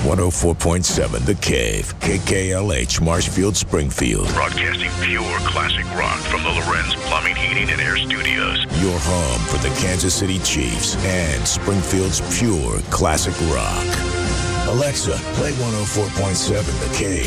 104.7 The Cave, KKLH, Marshfield, Springfield. Broadcasting pure classic rock from the Lorenz Plumbing, Heating, and Air Studios. Your home for the Kansas City Chiefs and Springfield's pure classic rock. Alexa, play 104.7 The Cave.